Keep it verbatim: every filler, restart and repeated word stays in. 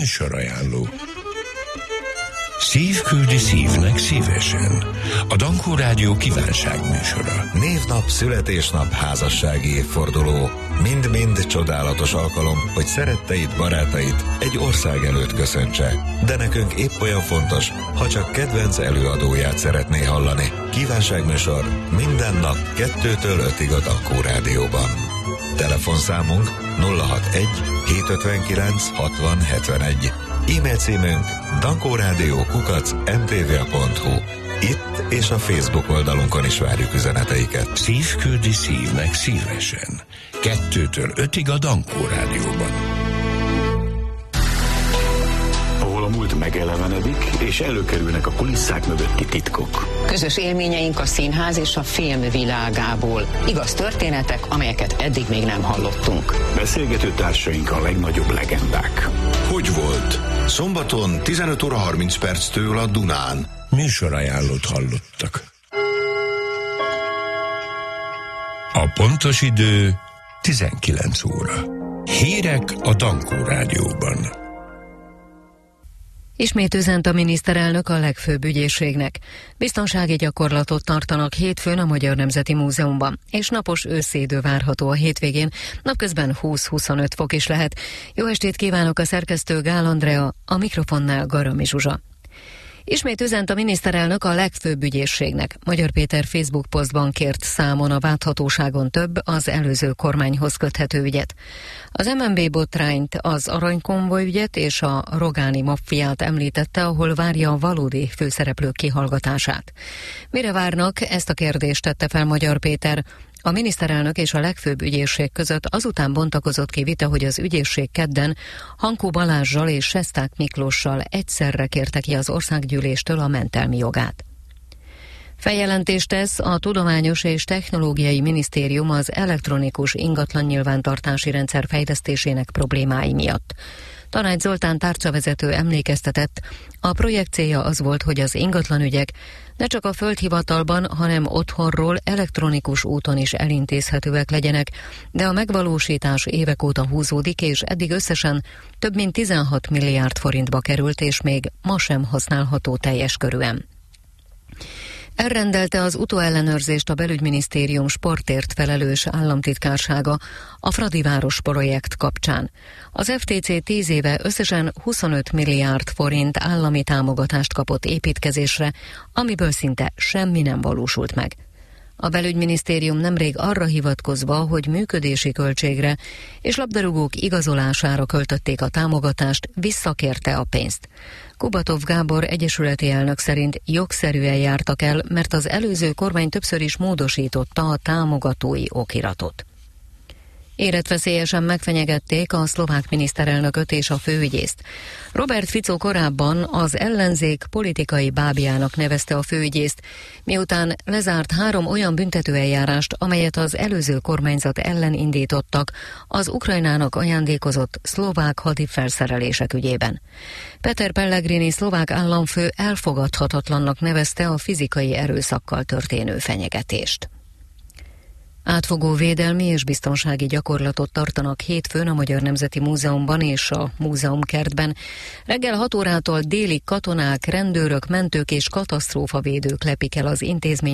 Műsorajánló. Szív küldi szívnek szívesen. A Dankó Rádió kívánságműsora. Névnap, születésnap, házassági évforduló. Mind-mind csodálatos alkalom, hogy szeretteid, barátait egy ország előtt köszöntse. De nekünk épp olyan fontos, ha csak kedvenc előadóját szeretné hallani. Kívánságműsor minden nap kettőtől ötig a Dankó Rádióban. Telefonszámunk nulla hatvanegy hétszázötvenkilenc hatvan hetvenegy. E-mail címünk dankórádió kukac em té vé pont hu. Itt és a Facebook oldalunkon is várjuk üzeneteiket. Szív küldi szívnek szívesen. Kettőtől ötig a Dankó Rádióban. Ahol a múlt megelevenedik, és előkerülnek a kulisszák mögötti titkok. Közös élményeink a színház és a film világából. Igaz történetek, amelyeket eddig még nem hallottunk. Beszélgető társaink a legnagyobb legendák. Hogy volt? Szombaton tizenöt óra harminc perctől a Dunán. Műsorajánlót hallottak. A pontos idő tizenkilenc óra. Hírek a Dankó Rádióban. Ismét üzent a miniszterelnök a legfőbb ügyészségnek. Biztonsági gyakorlatot tartanak hétfőn a Magyar Nemzeti Múzeumban, és napos őszidő várható a hétvégén, napközben húsz-huszonöt fok is lehet. Jó estét kívánok, a szerkesztő Gál Andrea, a mikrofonnál Garami Zsuzsa. Ismét üzent a miniszterelnök a legfőbb ügyészségnek. Magyar Péter Facebook posztban kért számon a válthatóságon több az előző kormányhoz köthető ügyet. Az em en bé botrányt, az aranykonvoj ügyet és a rogáni maffiát említette, ahol várja a valódi főszereplők kihallgatását. Mire várnak, ezt a kérdést tette fel Magyar Péter. A miniszterelnök és a legfőbb ügyészség között azután bontakozott ki vita, hogy az ügyészség kedden Hankó Balázssal és Sesták Miklóssal egyszerre kérte ki az országgyűléstől a mentelmi jogát. Feljelentést tesz a Tudományos és Technológiai Minisztérium az elektronikus ingatlan nyilvántartási rendszer fejlesztésének problémái miatt. Tanács Zoltán tárcavezető emlékeztetett, a projekt célja az volt, hogy az ingatlanügyek ne csak a földhivatalban, hanem otthonról elektronikus úton is elintézhetőek legyenek, de a megvalósítás évek óta húzódik, és eddig összesen több mint tizenhat milliárd forintba került, és még ma sem használható teljes körűen. Elrendelte az utóellenőrzést a Belügyminisztérium sportért felelős államtitkársága a Fradiváros projekt kapcsán. Az ef té cé tíz éve összesen huszonöt milliárd forint állami támogatást kapott építkezésre, amiből szinte semmi nem valósult meg. A Belügyminisztérium nemrég arra hivatkozva, hogy működési költségre és labdarúgók igazolására költötték a támogatást, visszakérte a pénzt. Kubatov Gábor egyesületi elnök szerint jogszerűen jártak el, mert az előző kormány többször is módosította a támogatói okiratot. Életveszélyesen megfenyegették a szlovák miniszterelnököt és a főügyészt. Robert Fico korábban az ellenzék politikai bábjának nevezte a főügyészt, miután lezárt három olyan büntetőeljárást, amelyet az előző kormányzat ellen indítottak az Ukrajnának ajándékozott szlovák hadifelszerelések ügyében. Peter Pellegrini szlovák államfő elfogadhatatlannak nevezte a fizikai erőszakkal történő fenyegetést. Átfogó védelmi és biztonsági gyakorlatot tartanak hétfőn a Magyar Nemzeti Múzeumban és a múzeumkertben. Reggel hat órától délig katonák, rendőrök, mentők és katasztrófavédők lepik el az intézmény